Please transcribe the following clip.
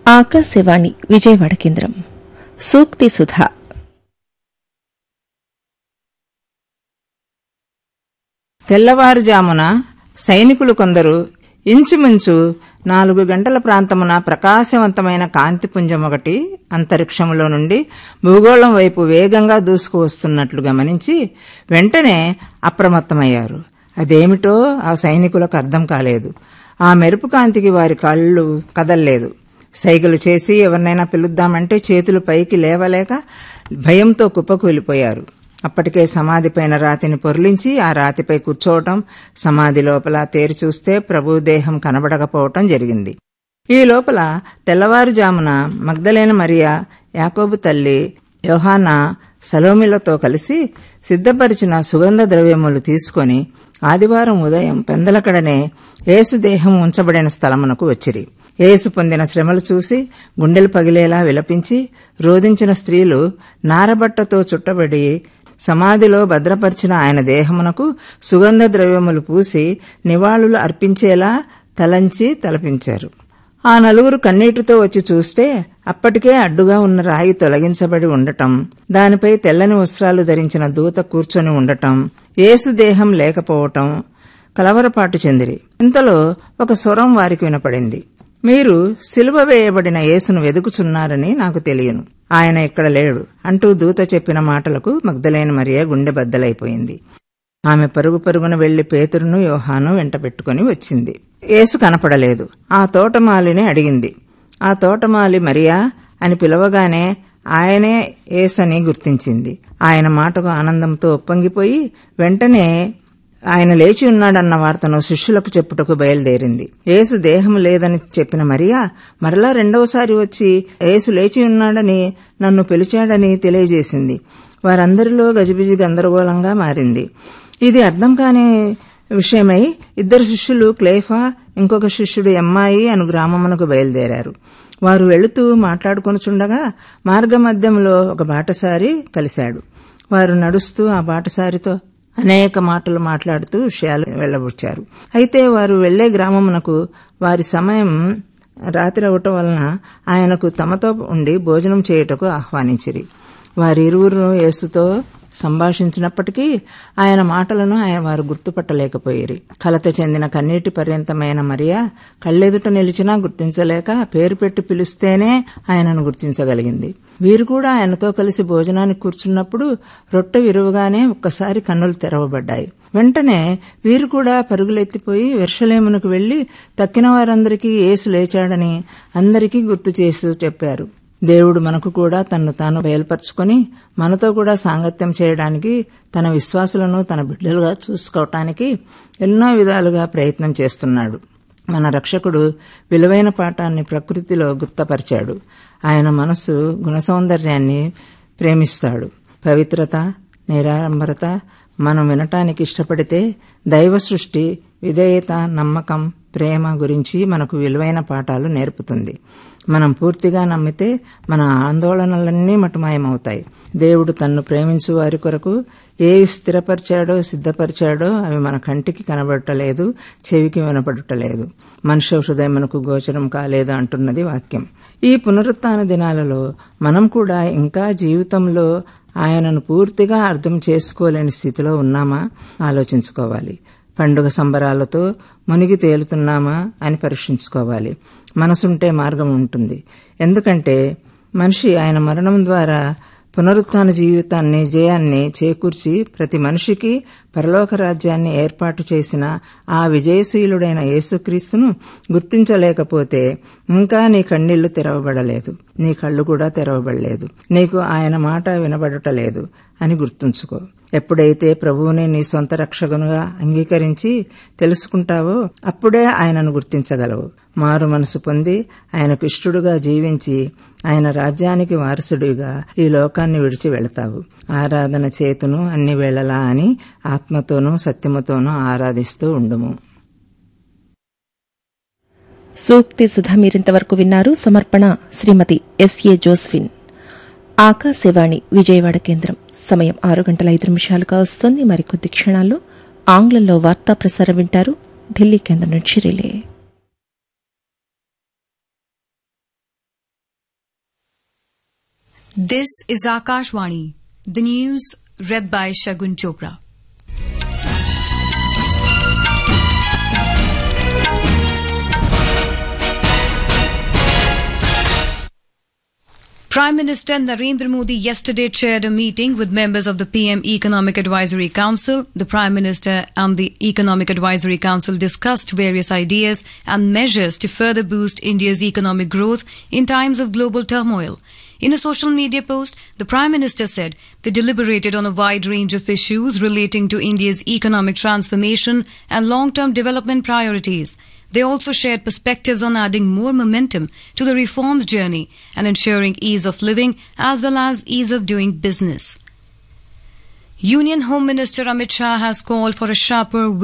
ఆకాశవాణి విజయవాడ కేంద్రం. సూక్తి సుధా. తెల్లవారుజామున సైనికులు కొందరు ఇంచుమించు 4 గంటల ప్రాంతమున ప్రకాశవంతమైన కాంతిపుంజం ఒకటి అంతరిక్షములో నుండి భూగోళం వైపు వేగంగా దూసుకువస్తున్నట్లు గమనించి వెంటనే అప్రమత్తమయ్యారు. అదేమిటో ఆ సైనికులకు అర్థం కాలేదు. ఆ మెరుపు కాంతికి వారి కళ్ళు కదల్లేదు. సైగలు చేసి ఎవరినైనా పిలుద్దామంటే చేతులు పైకి లేవలేక భయంతో కుప్పకూలిపోయారు. అప్పటికే సమాధిపైన రాతిని పొర్లించి ఆ రాతిపై కూర్చోవటం, సమాధి లోపల తేరి చూస్తే ప్రభు దేహం కనబడకపోవటం జరిగింది. ఈ లోపల తెల్లవారుజామున మగ్దలేన మరియా, యాకోబు తల్లి యోహానా సలోమిలతో కలిసి సిద్ధపరిచిన సుగంధ ద్రవ్యములు తీసుకొని ఆదివారం ఉదయం పెందలకడనే యేసు దేహం ఉంచబడిన స్థలమునకు వచ్చిరి. యేసు పొందిన శ్రమలు చూసి గుండెలు పగిలేలా విలపించి రోదించిన స్త్రీలు నారబట్టతో చుట్టబడి సమాధిలో భద్రపరిచిన ఆయన దేహమునకు సుగంధ ద్రవ్యములు పూసి నివాళులు అర్పించేలా తలపించారు. ఆ నలుగురు కన్నీటితో వచ్చి చూస్తే అప్పటికే అడ్డుగా ఉన్న రాయి తొలగించబడి ఉండటం, దానిపై తెల్లని వస్త్రాలు ధరించిన దూత కూర్చొని ఉండటం, యేసు దేహం లేకపోవటం కలవరపాటు చెందిరి. ఇంతలో ఒక స్వరం వారికి వినపడింది. మీరు సిలువ వేయబడిన యేసును వెదుకుచున్నారని నాకు తెలియను, ఆయన ఇక్కడ లేడు అంటూ దూత చెప్పిన మాటలకు మగ్దలేన మరియ గుండె బద్దలైపోయింది. ఆమె పరుగు పరుగున వెళ్లి పేతురును యోహాను వెంట పెట్టుకుని వచ్చింది. యేసు కనపడలేదు. ఆ తోటమాలిని అడిగింది. ఆ తోటమాలి మరియా అని పిలవగానే ఆయనే యేసని గుర్తించింది. ఆయన మాటకు ఆనందంతో ఉప్పొంగిపోయి వెంటనే ఆయన లేచి ఉన్నాడన్న వార్తను శిష్యులకు చెప్పుటకు బయలుదేరింది. యేసు దేహం లేదని చెప్పిన మరియా మరలా రెండవసారి వచ్చి యేసు లేచి ఉన్నాడని, నన్ను పిలిచాడని తెలియజేసింది. వారందరిలో గజిబిజి గందరగోళంగా మారింది. ఇది అర్థం కాని విషయమై 2 శిష్యులు క్లేఫా, ఇంకొక శిష్యుడు ఎమ్మాయి అను గ్రామమునకు బయలుదేరారు. వారు వెళుతూ మాట్లాడుకొనుచుండగా మార్గమధ్యంలో ఒక బాటసారి కలిశాడు. వారు నడుస్తూ ఆ బాటసారితో అనేక మాటలు మాట్లాడుతూ విషయాలు వెళ్లబుచ్చారు. అయితే వారు వెళ్లే గ్రామమునకు వారి సమయం రాత్రి అవటం వలన ఆయనకు తమతో ఉండి భోజనం చేయుటకు ఆహ్వానించిరి. వారిరువురు యేసుతో సంభాషించినప్పటికీ ఆయన మాటలను వారు గుర్తుపట్టలేకపోయిరి. కలత చెందిన కన్నీటి పర్యంతమైన మరియా కళ్ళెదుట నిలిచినా గుర్తించలేక పేరు పెట్టి పిలిస్తేనే ఆయనను గుర్తించగలిగింది. వీరు కూడా ఆయనతో కలిసి భోజనానికి కూర్చున్నప్పుడు రొట్టె విరువగానే ఒక్కసారి కన్నులు తెరవబడ్డాయి. వెంటనే వీరు కూడా పరుగులెత్తిపోయి యెరూషలేమునకు వెళ్లి తక్కిన వారందరికీ యేసు లేచాడని అందరికీ గుర్తు చేసి చెప్పారు. దేవుడు మనకు కూడా తన్ను తాను బయలుపరుచుకొని మనతో కూడా సాంగత్యం చేయడానికి, తన విశ్వాసులను తన బిడ్డలుగా చూసుకోవటానికి ఎన్నో విధాలుగా ప్రయత్నం చేస్తున్నాడు. మన రక్షకుడు విలువైన పాఠాన్ని ప్రకృతిలో గుర్తపరిచాడు. ఆయన మనసు గుణసౌందర్యాన్ని ప్రేమిస్తాడు. పవిత్రత, నిరాడంబరత మనం వినటానికి ఇష్టపడితే దైవ సృష్టి, విధేయత, నమ్మకం, ప్రేమ గురించి మనకు విలువైన పాఠాలు నేర్పుతుంది. మనం పూర్తిగా నమ్మితే మన ఆందోళనలన్నీ మటుమాయమవుతాయి. దేవుడు తన్ను ప్రేమించు వారి కొరకు ఏవి స్థిరపరిచాడో, సిద్ధపరిచాడో అవి మన కంటికి కనబడటలేదు, చెవికి వినపడటలేదు, మనుష్య హృదయమునకు గోచరం కాలేదు అంటున్నది వాక్యం. ఈ పునరుత్థాన దినాలలో మనం కూడా ఇంకా జీవితంలో ఆయనను పూర్తిగా అర్థం చేసుకోలేని స్థితిలో ఉన్నామా ఆలోచించుకోవాలి. పండుగ సంబరాలతో మునిగి తేలుతున్నామా అని పరీక్షించుకోవాలి. మనసుంటే మార్గం ఉంటుంది. ఎందుకంటే మనిషి ఆయన మరణం ద్వారా పునరుత్థాన జీవితాన్ని, జయాన్ని చేకూర్చి ప్రతి మనిషికి పరలోక రాజ్యాన్ని ఏర్పాటు చేసిన ఆ విజయశీలుడైన యేసుక్రీస్తును గుర్తించలేకపోతే ఇంకా నీ కన్నీళ్లు తెరవబడలేదు, నీ కళ్ళు కూడా తెరవబడలేదు, నీకు ఆయన మాట వినబడటలేదు అని గుర్తుంచుకో. ఎప్పుడైతే ప్రభువుని నీ సొంత రక్షకునుగా అంగీకరించి తెలుసుకుంటావో అప్పుడే ఆయనను గుర్తించగలవు. మారు మనసు పొంది ఆయనకు ఇష్టడుగా జీవించి ఆయన రాజ్యానికి వారసుడిగా ఈ లోకాన్ని విడిచి వెళతావు. ఆరాధన చేతును అన్ని వేళలా అని ఆత్మతోనూ సత్యముతోనూ ఆరాధిస్తూ ఉండుము. సూక్తి సుధా మీరింతవరకు విన్నారు. సమర్పణ శ్రీమతి ఎస్ఏ జోస్ఫిన్. ఆకాశవాణి విజయవాడ కేంద్రం. సమయం 6:05 కావస్తోంది. మరికొద్ది క్షణాల్లో ఆంగ్లంలో వార్తా ప్రసారం వింటారు. ఢిల్లీ కేంద్రం నుంచి relay. This is Akashvani, the news read by Shagun Chopra. Prime Minister Narendra Modi yesterday chaired a meeting with members of the PM Economic Advisory Council. The Prime Minister and the Economic Advisory Council discussed various ideas and measures to further boost India's economic growth in times of global turmoil. In a social media post, the Prime Minister said they deliberated on a wide range of issues relating to India's economic transformation and long-term development priorities. They also shared perspectives on adding more momentum to the reforms journey and ensuring ease of living as well as ease of doing business. Union Home Minister Amit Shah has called for a sharper